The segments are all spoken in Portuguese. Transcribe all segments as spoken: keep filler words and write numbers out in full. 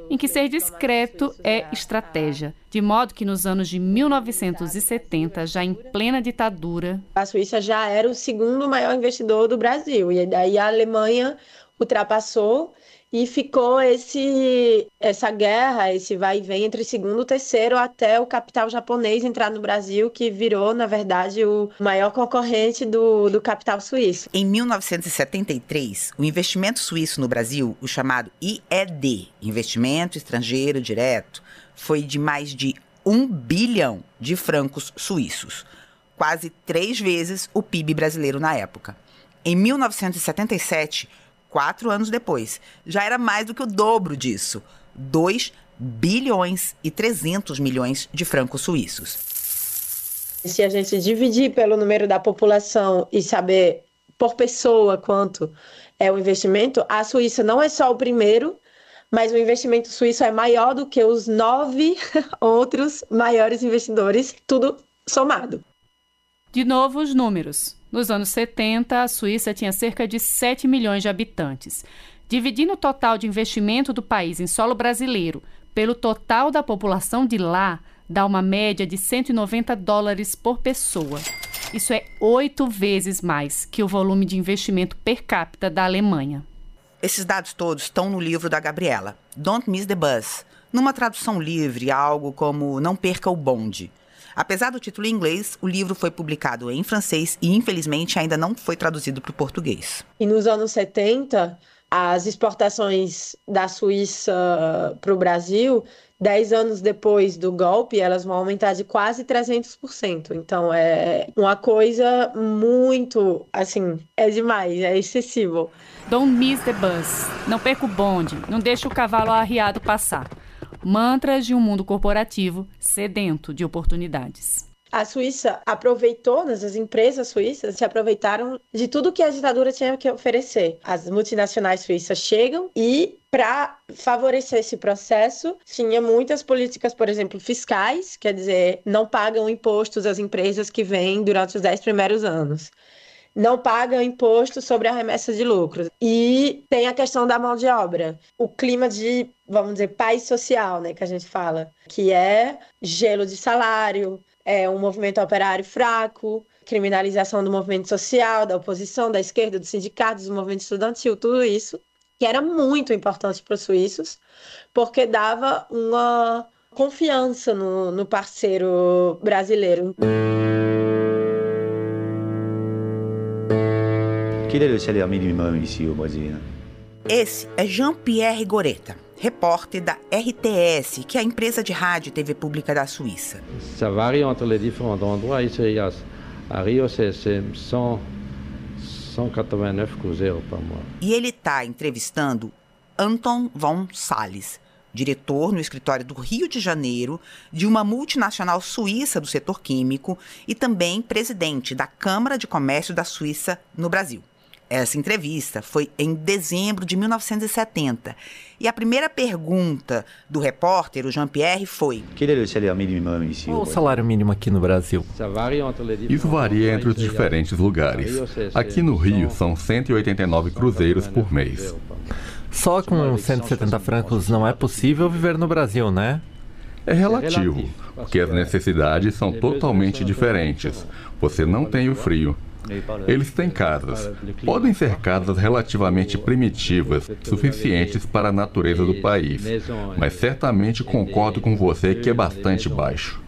em que ser discreto é estratégia. De modo que nos anos de mil novecentos e setenta, já em plena ditadura, a Suíça já era o segundo maior investidor do Brasil, e daí a Alemanha ultrapassou e ficou esse, essa guerra, esse vai e vem entre segundo e terceiro até o capital japonês entrar no Brasil, que virou, na verdade, o maior concorrente do, do capital suíço. Em mil novecentos e setenta e três, o investimento suíço no Brasil, o chamado I E D, Investimento Estrangeiro Direto, foi de mais de um bilhão de francos suíços, quase três vezes o P I B brasileiro na época. Em mil novecentos e setenta e sete, quatro anos depois, já era mais do que o dobro disso, dois bilhões e trezentos milhões de francos suíços. Se a gente dividir pelo número da população e saber por pessoa quanto é o investimento, a Suíça não é só o primeiro, mas o investimento suíço é maior do que os nove outros maiores investidores, tudo somado. De novo, os números. Nos anos setenta, a Suíça tinha cerca de sete milhões de habitantes. Dividindo o total de investimento do país em solo brasileiro pelo total da população de lá, dá uma média de cento e noventa dólares por pessoa. Isso é oito vezes mais que o volume de investimento per capita da Alemanha. Esses dados todos estão no livro da Gabriela, Don't Miss the Bus. Numa tradução livre, algo como Não Perca o Bonde. Apesar do título em inglês, o livro foi publicado em francês e, infelizmente, ainda não foi traduzido para o português. E nos anos setenta, as exportações da Suíça para o Brasil, dez anos depois do golpe, elas vão aumentar de quase trezentos por cento. Então, é uma coisa muito, assim, é demais, é excessivo. Don't miss the bus. Não perca o bonde. Não deixe o cavalo arriado passar. Mantras de um mundo corporativo sedento de oportunidades. A Suíça aproveitou, as empresas suíças se aproveitaram de tudo que a ditadura tinha que oferecer. As multinacionais suíças chegam e, para favorecer esse processo, tinha muitas políticas, por exemplo, fiscais, quer dizer, não pagam impostos às empresas que vêm durante os dez primeiros anos. Não pagam imposto sobre a remessa de lucros. E tem a questão da mão de obra. O clima de, vamos dizer, paz social, né, que a gente fala, que é gelo de salário, é um movimento operário fraco, criminalização do movimento social, da oposição, da esquerda, dos sindicatos, do movimento estudantil, tudo isso, que era muito importante para os suíços, porque dava uma confiança no, no parceiro brasileiro. Qual é o salário mínimo aqui no Brasil? Esse é Jean-Pierre Goreta, repórter da R T S, que é a empresa de rádio e T V pública da Suíça. Ça varie entre les différents endroits. Ici, à Rio, c'est cent quatre-vingt-neuf cruzeiros par mois. E ele está entrevistando Anton von Salles, diretor no escritório do Rio de Janeiro de uma multinacional suíça do setor químico e também presidente da Câmara de Comércio da Suíça no Brasil. Essa entrevista foi em dezembro de mil novecentos e setenta. E a primeira pergunta do repórter, o Jean-Pierre, foi: Qual é o salário mínimo aqui? Qual o salário mínimo aqui no Brasil? Isso varia entre os diferentes lugares. Aqui no Rio são cento e oitenta e nove cruzeiros por mês. Só com cento e setenta francos não é possível viver no Brasil, né? É relativo, porque as necessidades são totalmente diferentes. Você não tem o frio. Eles têm casas. Podem ser casas relativamente primitivas, suficientes para a natureza do país. Mas certamente concordo com você que é bastante baixo.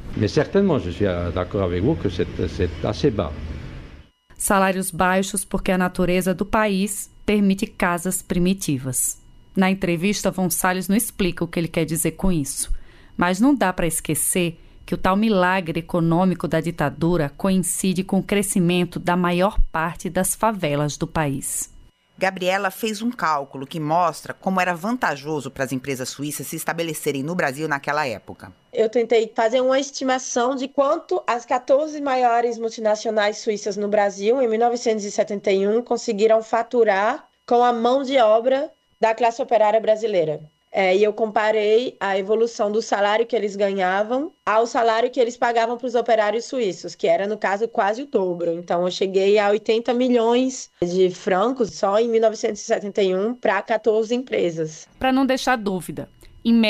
Salários baixos porque a natureza do país permite casas primitivas. Na entrevista, von Salles não explica o que ele quer dizer com isso. Mas não dá para esquecer que o tal milagre econômico da ditadura coincide com o crescimento da maior parte das favelas do país. Gabriela fez um cálculo que mostra como era vantajoso para as empresas suíças se estabelecerem no Brasil naquela época. Eu tentei fazer uma estimação de quanto as quatorze maiores multinacionais suíças no Brasil, em mil novecentos e setenta e um, conseguiram faturar com a mão de obra da classe operária brasileira. É, e eu comparei a evolução do salário que eles ganhavam ao salário que eles pagavam para os operários suíços, que era, no caso, quase o dobro. Então, eu cheguei a oitenta milhões de francos só em mil novecentos e setenta e um para quatorze empresas. Para não deixar dúvida, em